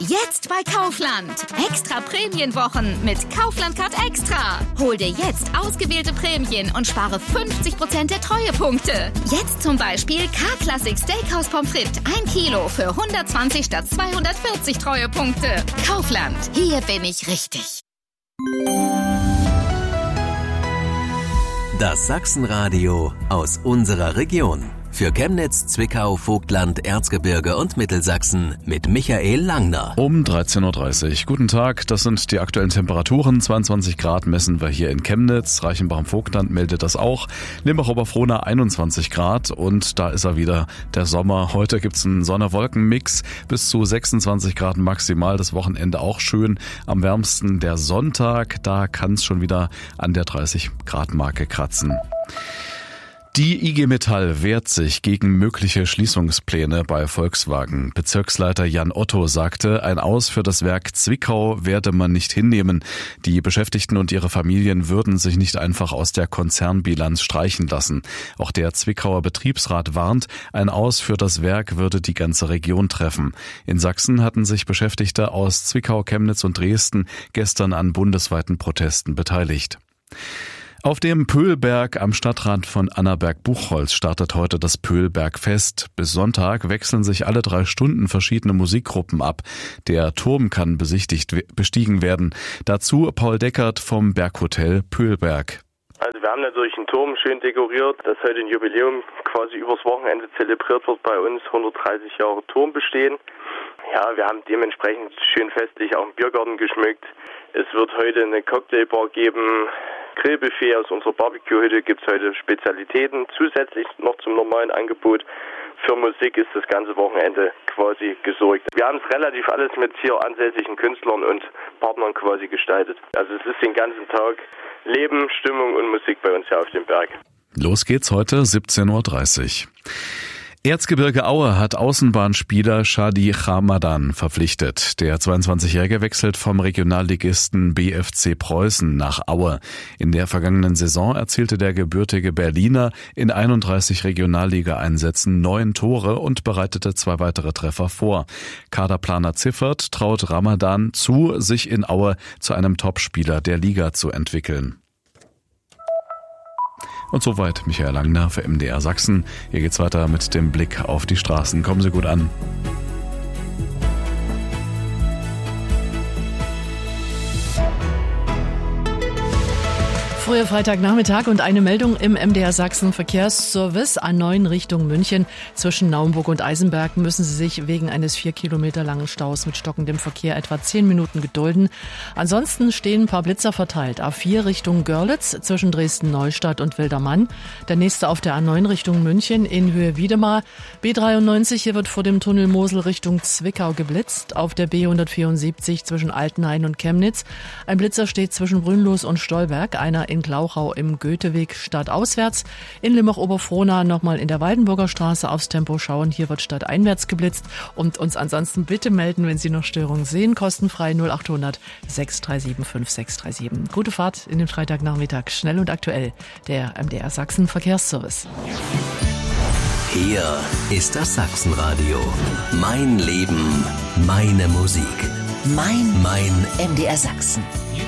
Jetzt bei Kaufland. Extra Prämienwochen mit Kaufland Card Extra. Hol dir jetzt ausgewählte Prämien und spare 50% der Treuepunkte. Jetzt zum Beispiel K-Classic Steakhouse Pommes frites 1 Kilo für 120 statt 240 Treuepunkte. Kaufland. Hier bin ich richtig. Das Sachsenradio aus unserer Region. Für Chemnitz, Zwickau, Vogtland, Erzgebirge und Mittelsachsen mit Michael Langner. Um 13.30 Uhr. Guten Tag, das sind die aktuellen Temperaturen. 22 Grad messen wir hier in Chemnitz. Reichenbach im Vogtland meldet das auch. Limbach-Oberfrohna 21 Grad und da ist er wieder, der Sommer. Heute gibt's einen Sonne-Wolken-Mix bis zu 26 Grad maximal. Das Wochenende auch schön. Am wärmsten der Sonntag, da kann es schon wieder an der 30 Grad Marke kratzen. Die IG Metall wehrt sich gegen mögliche Schließungspläne bei Volkswagen. Bezirksleiter Jan Otto sagte, ein Aus für das Werk Zwickau werde man nicht hinnehmen. Die Beschäftigten und ihre Familien würden sich nicht einfach aus der Konzernbilanz streichen lassen. Auch der Zwickauer Betriebsrat warnt, ein Aus für das Werk würde die ganze Region treffen. In Sachsen hatten sich Beschäftigte aus Zwickau, Chemnitz und Dresden gestern an bundesweiten Protesten beteiligt. Auf dem Pöhlberg am Stadtrand von Annaberg-Buchholz startet heute das Pöhlbergfest. Bis Sonntag wechseln sich alle 3 Stunden verschiedene Musikgruppen ab. Der Turm kann bestiegen werden. Dazu Paul Deckert vom Berghotel Pöhlberg. Also wir haben natürlich einen Turm schön dekoriert, das heute ein Jubiläum quasi übers Wochenende zelebriert wird bei uns, 130 Jahre Turmbestehen. Ja, wir haben dementsprechend schön festlich auch einen Biergarten geschmückt. Es wird heute eine Cocktailbar geben, Grillbuffet aus unserer Barbecue-Hütte, gibt es heute Spezialitäten zusätzlich noch zum normalen Angebot. Für Musik ist das ganze Wochenende quasi gesorgt. Wir haben es relativ alles mit hier ansässigen Künstlern und Partnern quasi gestaltet. Also es ist den ganzen Tag Leben, Stimmung und Musik bei uns hier auf dem Berg. Los geht's heute, 17.30 Uhr. Erzgebirge Aue hat Außenbahnspieler Shadi Hamadan verpflichtet. Der 22-Jährige wechselt vom Regionalligisten BFC Preußen nach Aue. In der vergangenen Saison erzielte der gebürtige Berliner in 31 Regionalliga-Einsätzen 9 Tore und bereitete 2 weitere Treffer vor. Kaderplaner Ziffert traut Ramadan zu, sich in Aue zu einem Topspieler der Liga zu entwickeln. Und soweit Michael Langner für MDR Sachsen. Hier geht's weiter mit dem Blick auf die Straßen. Kommen Sie gut an. Früher Freitagnachmittag und eine Meldung im MDR Sachsen Verkehrsservice A9 Richtung München. Zwischen Naumburg und Eisenberg müssen Sie sich wegen eines 4 Kilometer langen Staus mit stockendem Verkehr etwa 10 Minuten gedulden. Ansonsten stehen ein paar Blitzer verteilt. A4 Richtung Görlitz zwischen Dresden-Neustadt und Wildermann. Der nächste auf der A9 Richtung München in Höhe Wiedemar. B93, hier wird vor dem Tunnel Mosel Richtung Zwickau geblitzt. Auf der B174 zwischen Altenhain und Chemnitz. Ein Blitzer steht zwischen Brünnlos und Stolberg. Einer in Glauchau im Goetheweg stadtauswärts. In Limbach-Oberfrohna nochmal in der Waldenburger Straße aufs Tempo schauen. Hier wird stadteinwärts geblitzt. Und uns ansonsten bitte melden, wenn Sie noch Störungen sehen. Kostenfrei 0800 637 5637. Gute Fahrt in den Freitagnachmittag. Schnell und aktuell. Der MDR Sachsen Verkehrsservice. Hier ist das Sachsenradio. Mein Leben, meine Musik. Mein MDR Sachsen.